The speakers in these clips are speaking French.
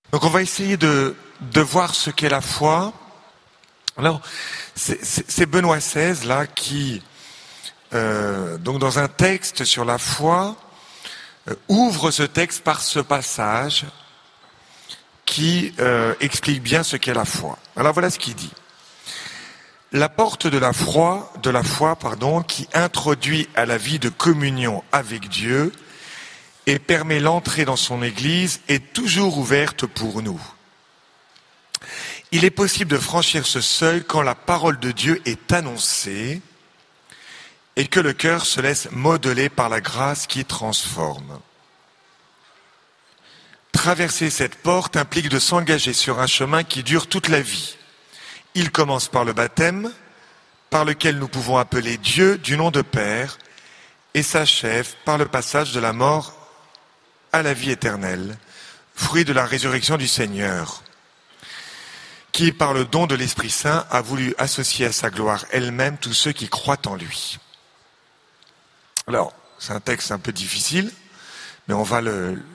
Donc on va essayer de voir ce qu'est la foi. Alors, c'est Benoît XVI là qui, donc dans un texte sur la foi, ouvre ce texte par ce passage qui explique bien ce qu'est la foi. Alors voilà ce qu'il dit. La porte de la foi, qui introduit à la vie de communion avec Dieu et permet l'entrée dans son Église est toujours ouverte pour nous. Il est possible de franchir ce seuil quand la parole de Dieu est annoncée et que le cœur se laisse modeler par la grâce qui transforme. Traverser cette porte implique de s'engager sur un chemin qui dure toute la vie. Il commence par le baptême, par lequel nous pouvons appeler Dieu du nom de Père, et s'achève par le passage de la mort à la vie éternelle, fruit de la résurrection du Seigneur, qui, par le don de l'Esprit Saint, a voulu associer à sa gloire elle-même tous ceux qui croient en lui. Alors, c'est un texte un peu difficile, mais on va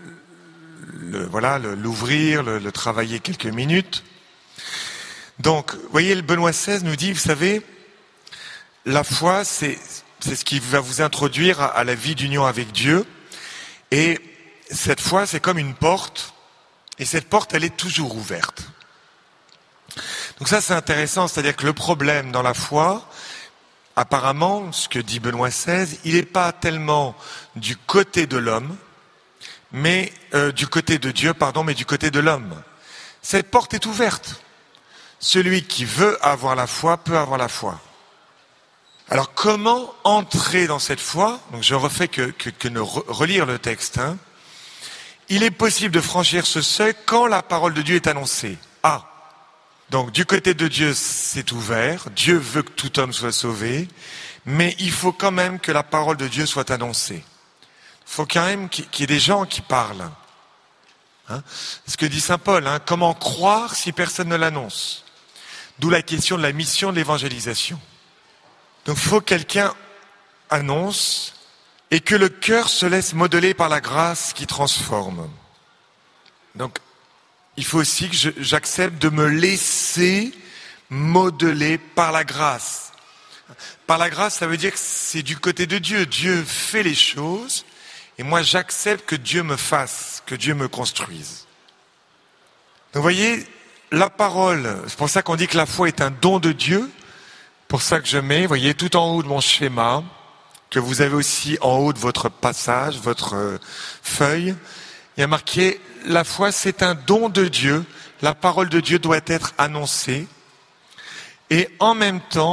l'ouvrir, le travailler quelques minutes. Donc, vous voyez, le Benoît XVI nous dit, vous savez, la foi, c'est ce qui va vous introduire à la vie d'union avec Dieu. Et cette foi, c'est comme une porte. Et cette porte, elle est toujours ouverte. Donc ça, c'est intéressant. C'est-à-dire que le problème dans la foi, apparemment, ce que dit Benoît XVI, il n'est pas tellement du côté de l'homme, mais du côté de Dieu, mais du côté de l'homme. Cette porte est ouverte. Celui qui veut avoir la foi peut avoir la foi. Alors comment entrer dans cette foi? Donc je refais que relire le texte. Il est possible de franchir ce seuil quand la parole de Dieu est annoncée. Donc du côté de Dieu c'est ouvert. Dieu veut que tout homme soit sauvé, mais il faut quand même que la parole de Dieu soit annoncée. Il faut quand même qu'il y ait des gens qui parlent. Ce que dit saint Paul, comment croire si personne ne l'annonce? D'où la question de la mission de l'évangélisation. Donc il faut que quelqu'un annonce et que le cœur se laisse modeler par la grâce qui transforme. Donc il faut aussi que j'accepte de me laisser modeler par la grâce. Par la grâce, ça veut dire que c'est du côté de Dieu. Dieu fait les choses et moi j'accepte que Dieu me fasse, que Dieu me construise. Donc vous voyez, la parole, c'est pour ça qu'on dit que la foi est un don de Dieu. Pour ça que je mets, vous voyez, tout en haut de mon schéma, que vous avez aussi en haut de votre passage, votre feuille, il y a marqué, la foi c'est un don de Dieu, la parole de Dieu doit être annoncée, et en même temps,